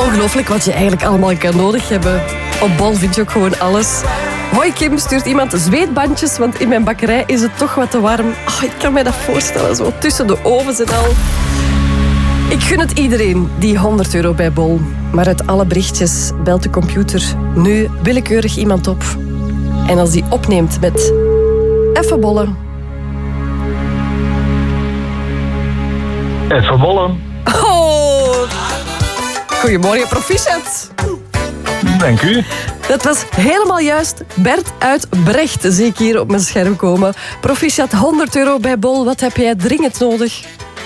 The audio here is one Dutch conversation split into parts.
Ongelooflijk wat je eigenlijk allemaal kan nodig hebben. Op Bol vind je ook gewoon alles. Hoi Kim, stuurt iemand zweetbandjes, want in mijn bakkerij is het toch wat te warm. Oh, ik kan mij dat voorstellen, zo tussen de ovens en al. Ik gun het iedereen, die €100 bij Bol. Maar uit alle berichtjes belt de computer nu willekeurig iemand op. En als die opneemt met even bollen. Even bollen. Oh! Goedemorgen, proficiat. Dank u. Dat was helemaal juist. Bert uit Brecht zie ik hier op mijn scherm komen. Proficiat, €100 bij Bol. Wat heb jij dringend nodig?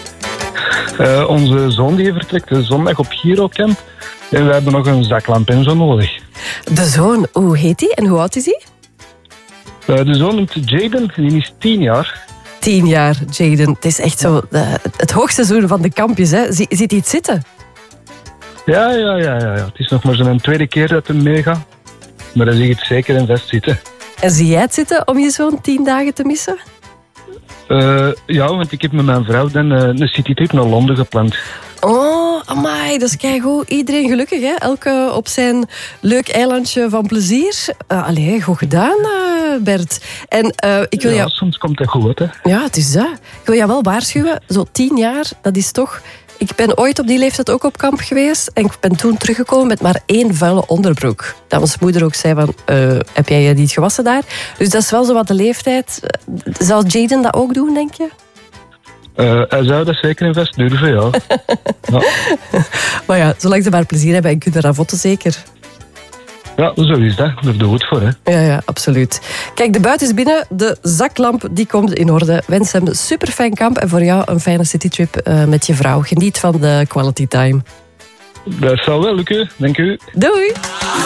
Onze zoon die vertrekt de zondag op Girocamp. En we hebben nog een zaklamp en zo nodig. De zoon, hoe heet hij en hoe oud is hij? De zoon noemt Jaden, die is 10 jaar. 10 jaar, Jaden. Het is echt zo het hoogseizoen van de kampjes. Hè. Ziet hij het zitten? Ja. Het is nog maar zijn tweede keer dat hij meegaat. Maar hij ziet het zeker in vast zitten. En zie jij het zitten om je zoon 10 dagen te missen? Ja, want ik heb met mijn vrouw dan een citytrip naar Londen gepland. Oh, amai, dat is keigoed. Iedereen gelukkig, hè? Elke op zijn leuk eilandje van plezier. Allee, goed gedaan, Bert. En ik wil jou... soms komt dat goed, hè. Ja, het is dat. Ik wil jou wel waarschuwen. Zo 10 jaar, dat is toch... Ik ben ooit op die leeftijd ook op kamp geweest. En ik ben toen teruggekomen met maar 1 vuile onderbroek. Dat ons moeder ook zei van... heb jij je niet gewassen daar? Dus dat is wel zo wat de leeftijd. Zou Jaden dat ook doen, denk je? Hij zou dat zeker in vast durven, ja. Ja. Maar ja, zolang ze maar plezier hebben en kunnen ravotten, zeker. Ja, zo is dat. Daar doen we het voor, hè. Ja, absoluut. Kijk, de buit is binnen. De zaklamp die komt in orde. Wens hem een super fijn kamp en voor jou een fijne citytrip met je vrouw. Geniet van de quality time. Dat zal wel lukken. Dank u. Doei!